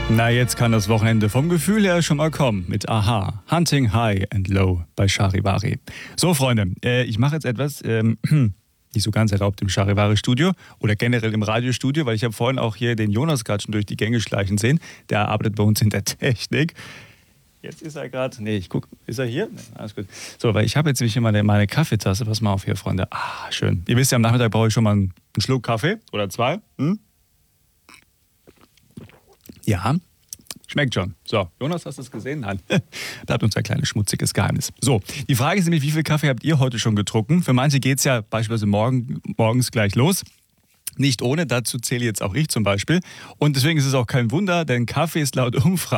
Na, jetzt kann das Wochenende vom Gefühl her schon mal kommen mit Aha, Hunting High and Low bei Charivari. So, Freunde, ich mache jetzt etwas, nicht so ganz erlaubt im Charivari-Studio oder generell im Radiostudio, weil ich habe vorhin auch hier den Jonas gerade schon durch die Gänge schleichen sehen. Der arbeitet bei uns in der Technik. Jetzt ist er gerade, nee, ich gucke, ist er hier? Nee, alles gut. So, weil ich habe jetzt hier meine Kaffeetasse. Pass mal auf hier, Freunde. Ah, schön. Ihr wisst ja, am Nachmittag brauche ich schon mal einen Schluck Kaffee oder zwei. Ja, schmeckt schon. So, Jonas, hast du es gesehen? Nein. Bleibt uns ein kleines schmutziges Geheimnis. So, die Frage ist nämlich, wie viel Kaffee habt ihr heute schon getrunken? Für manche geht es ja beispielsweise morgens gleich los. Nicht ohne, dazu zähle jetzt auch ich zum Beispiel. Und deswegen ist es auch kein Wunder, denn Kaffee ist laut Umfrage